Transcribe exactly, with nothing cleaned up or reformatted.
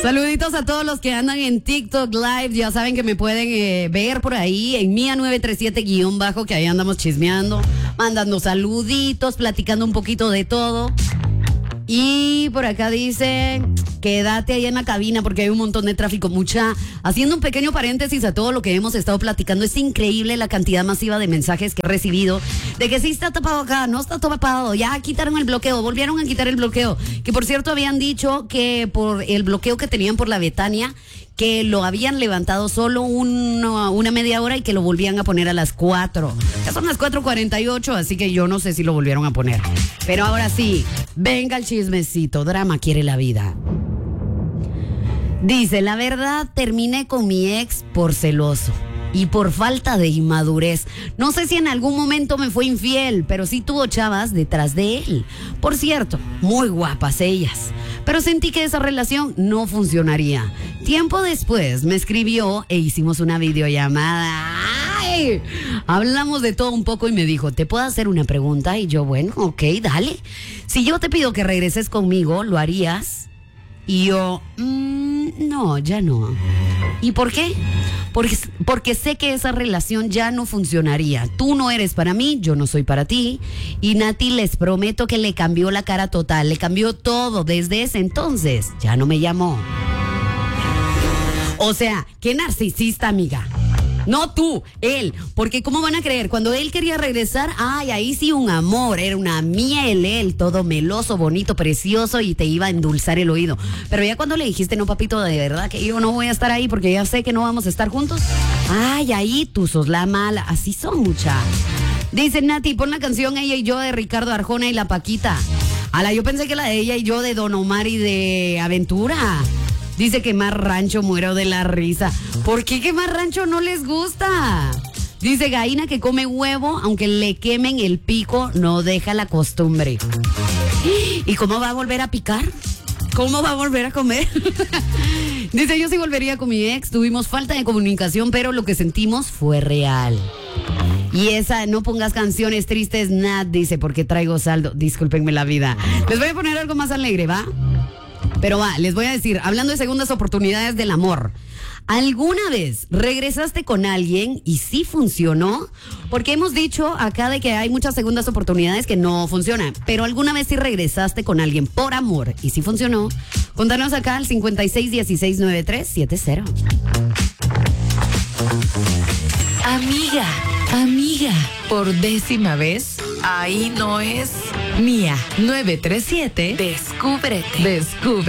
Saluditos a todos los que andan en TikTok Live. Ya saben que me pueden eh, ver por ahí en Mía nueve tres siete guión bajo, que ahí andamos chismeando, mandando saluditos, platicando un poquito de todo. Y por acá dice, quédate ahí en la cabina porque hay un montón de tráfico. Mucha, haciendo un pequeño paréntesis a todo lo que hemos estado platicando, es increíble la cantidad masiva de mensajes que he recibido de que sí está tapado acá, no está tapado, ya quitaron el bloqueo, volvieron a quitar el bloqueo. Que por cierto habían dicho que por el bloqueo que tenían por la Betania, que lo habían levantado solo una, una media hora y que lo volvían a poner a las cuatro. Ya son las cuatro cuarenta y ocho, así que yo no sé si lo volvieron a poner. Pero ahora sí, venga el chismecito. Drama quiere la vida. Dice, la verdad, terminé con mi ex por celoso y por falta de inmadurez. No sé si en algún momento me fue infiel, pero sí tuvo chavas detrás de él. Por cierto, muy guapas ellas. Pero sentí que esa relación no funcionaría. Tiempo después me escribió e hicimos una videollamada. ¡Ay! Hablamos de todo un poco y me dijo, ¿te puedo hacer una pregunta? Y yo, bueno, ok, dale. Si yo te pido que regreses conmigo, ¿lo harías? Y yo, mmm, no, ya no. ¿Y por qué? Porque, porque sé que esa relación ya no funcionaría. Tú no eres para mí, yo no soy para ti. Y Nati, les prometo que le cambió la cara total, le cambió todo. Desde ese entonces ya no me llamó. O sea, qué narcisista, amiga. No tú, él. Porque ¿cómo van a creer? Cuando él quería regresar, ay, ahí sí un amor, era una miel, él, todo meloso, bonito, precioso, y te iba a endulzar el oído. Pero ya cuando le dijiste, no, papito, de verdad que yo no voy a estar ahí porque ya sé que no vamos a estar juntos, ay, ahí tú sos la mala. Así son, mucha. Dice Nati, pon la canción Ella y Yo de Ricardo Arjona y La Paquita. Ala, yo pensé que la de Ella y Yo de Don Omar y de Aventura. Dice que Más Rancho, muero de la risa. ¿Por qué que Más Rancho no les gusta? Dice gallina que come huevo, aunque le quemen el pico, no deja la costumbre. ¿Y cómo va a volver a picar? ¿Cómo va a volver a comer? Dice, yo sí volvería con mi ex, tuvimos falta de comunicación, pero lo que sentimos fue real. Y esa, no pongas canciones tristes, Nat, dice, porque traigo saldo. Discúlpenme la vida. Les voy a poner algo más alegre, ¿va? Pero va, les voy a decir, hablando de segundas oportunidades del amor, ¿alguna vez regresaste con alguien y sí funcionó? Porque hemos dicho acá de que hay muchas segundas oportunidades que no funcionan, pero ¿alguna vez sí regresaste con alguien por amor y sí funcionó? Contanos acá al cincuenta y seis dieciséis noventa y tres setenta. Amiga, amiga, por décima vez, ahí no es Mía nueve tres siete. Descúbrete. Descubre.